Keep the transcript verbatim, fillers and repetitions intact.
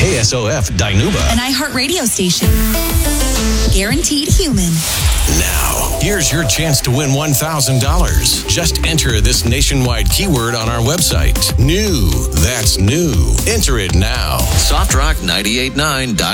K S O F Dinuba. An iHeartRadio station. Guaranteed human. Now, here's your chance to win one thousand dollars. Just enter this nationwide keyword on our website. New. That's new. Enter it now. Soft Rock ninety-eight point nine.